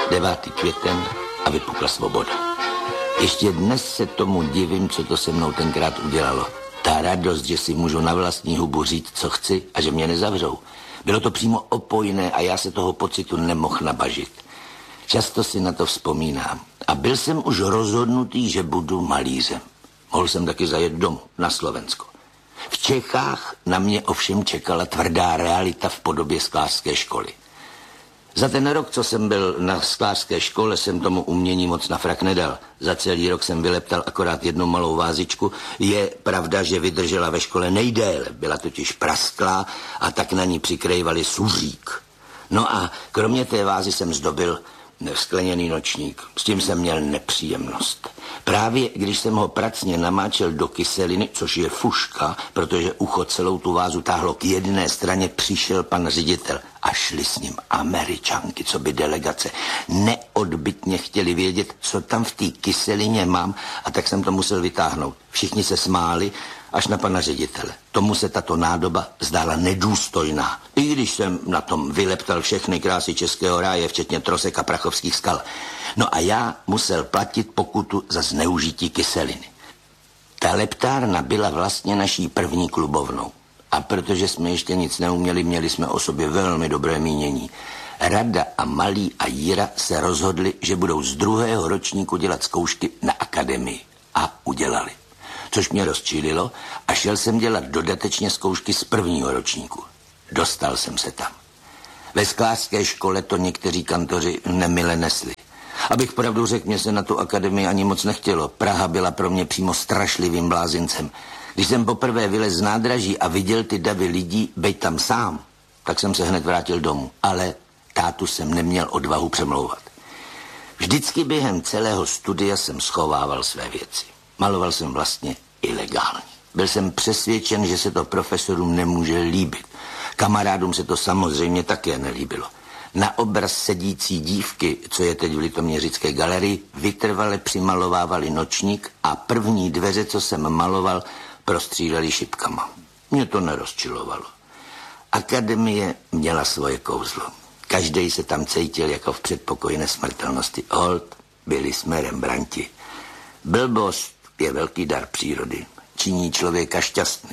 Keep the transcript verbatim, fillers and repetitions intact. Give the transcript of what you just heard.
devátý květen a vypukla svoboda. Ještě dnes se tomu divím, co to se mnou tenkrát udělalo. Ta radost, že si můžu na vlastní hubu říct, co chci a že mě nezavřou. Bylo to přímo opojné a já se toho pocitu nemohl nabažit. Často si na to vzpomínám. A byl jsem už rozhodnutý, že budu malířem. Mohl jsem taky zajet domů, na Slovensko. V Čechách na mě ovšem čekala tvrdá realita v podobě sklářské školy. Za ten rok, co jsem byl na sklářské škole, jsem tomu umění moc na frak nedal. Za celý rok jsem vyleptal akorát jednu malou vázičku. Je pravda, že vydržela ve škole nejdéle. Byla totiž prasklá a tak na ní přikrývali suřík. No a kromě té vázy jsem zdobil skleněný nočník. S tím jsem měl nepříjemnost. Právě když jsem ho pracně namáčel do kyseliny, což je fuška, protože ucho celou tu vázu táhlo k jedné straně, přišel pan ředitel a šli s ním Američanky, co by delegace. Neodbytně chtěli vědět, co tam v té kyselině mám, a tak jsem to musel vytáhnout. Všichni se smáli, až na pana ředitele. Tomu se tato nádoba zdála nedůstojná. I když jsem na tom vyleptal všechny krásy českého ráje, včetně trosek a prachovských skal. No a já musel platit pokutu za zneužití kyseliny. Ta leptárna byla vlastně naší první klubovnou. A protože jsme ještě nic neuměli, měli jsme o sobě velmi dobré mínění. Rada a Malý a Jira se rozhodli, že budou z druhého ročníku dělat zkoušky na akademii. A udělali. Což mě rozčílilo a šel jsem dělat dodatečně zkoušky z prvního ročníku. Dostal jsem se tam. Ve sklářské škole to někteří kantoři nemile nesli. Abych pravdu řekl, mě se na tu akademii ani moc nechtělo. Praha byla pro mě přímo strašlivým blázincem. Když jsem poprvé vylez z nádraží a viděl ty davy lidí, bejt tam sám, tak jsem se hned vrátil domů. Ale tátu jsem neměl odvahu přemlouvat. Vždycky během celého studia jsem schovával své věci. Maloval jsem vlastně ilegálně. Byl jsem přesvědčen, že se to profesorům nemůže líbit. Kamarádům se to samozřejmě také nelíbilo. Na obraz sedící dívky, co je teď v Litoměřické galerii, vytrvale přimalovávali nočník a první dveře, co jsem maloval, prostříleli šipkama. Mě to nerozčilovalo. Akademie měla svoje kouzlo. Každej se tam cítil jako v předpokoji nesmrtelnosti. Hold, byli jsme Rembrandti. Blbost je velký dar přírody. Činí člověka šťastný.